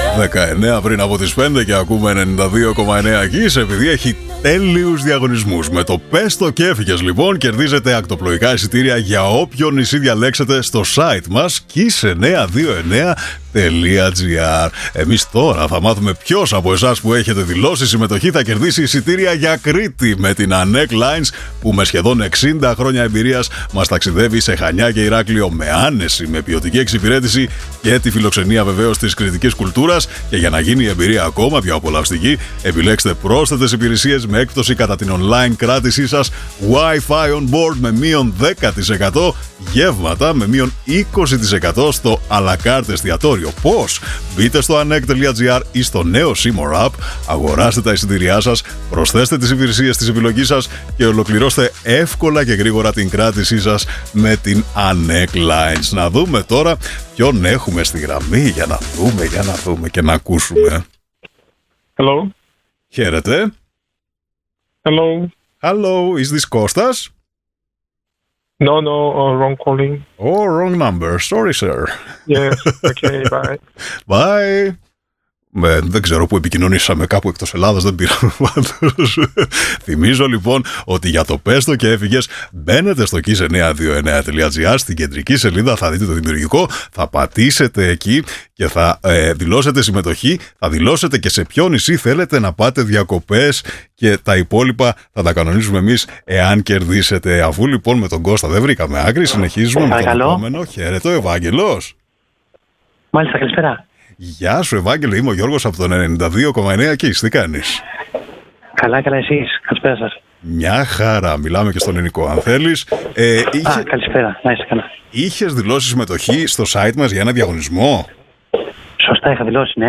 19 πριν από τις 5 και ακούμε 92,9 Kiss, επειδή έχει τέλειους διαγωνισμούς. Με το πες το και έφυγες λοιπόν, κερδίζετε ακτοπλοϊκά εισιτήρια για όποιο νησί διαλέξετε στο site μας kiss929.gr. Εμείς τώρα θα μάθουμε ποιος από εσάς που έχετε δηλώσει συμμετοχή θα κερδίσει εισιτήρια για Κρήτη με την Anek Lines, που με σχεδόν 60 χρόνια εμπειρίας μας ταξιδεύει σε Χανιά και Ηράκλειο με άνεση, με ποιοτική εξυπηρέτηση και τη φιλοξενία βεβαίως της κρητικής κουλτούρας. Και για να γίνει η εμπειρία ακόμα πιο απολαυστική, επιλέξτε πρόσθετες υπηρεσίες με έκπτωση κατά την online κράτησή σας, Wi-Fi on board με μείον 10%, γεύματα με μείον 20% στο à la carte εστιατόριο. Πώς? Μπείτε στο anek.gr ή στο νέο Seymour App, αγοράστε τα εισιτήριά σας, προσθέστε τις υπηρεσίες της επιλογής σας και ολοκληρώστε εύκολα και γρήγορα την κράτησή σας με την Anek Lines. Να δούμε τώρα ποιον έχουμε στη γραμμή για να δούμε και να ακούσουμε. Hello. Χαίρετε. Hello. Hello, is this Kostas? No, wrong calling. Oh, wrong number. Sorry, sir. Yes, okay, bye. Bye. Δεν ξέρω που επικοινωνήσαμε, κάπου εκτός Ελλάδας, δεν πήραμε πάντως. Θυμίζω λοιπόν ότι για το πες το και έφυγες μπαίνετε στο kiss929.gr, στην κεντρική σελίδα θα δείτε το δημιουργικό, θα πατήσετε εκεί και θα δηλώσετε συμμετοχή, θα δηλώσετε και σε ποιο νησί θέλετε να πάτε διακοπές και τα υπόλοιπα θα τα κανονίζουμε εμείς εάν κερδίσετε. Αφού λοιπόν με τον Κώστα δεν βρήκαμε άκρη, συνεχίζουμε με τον επόμενο. Χαίρετε, ο Ευάγγελος. Μάλιστα, καλησπέρα. Γεια σου Ευάγγελο, είμαι ο Γιώργος από τον 92,9 Kiss. Τι κάνεις? Καλά, εσείς. Καλησπέρα σας. Μια χαρά, μιλάμε και στον ελληνικό αν θέλεις. Καλησπέρα, να είστε καλά. Είχες δηλώσει συμμετοχή στο site μας για ένα διαγωνισμό? Σωστά, είχα δηλώσει, ναι.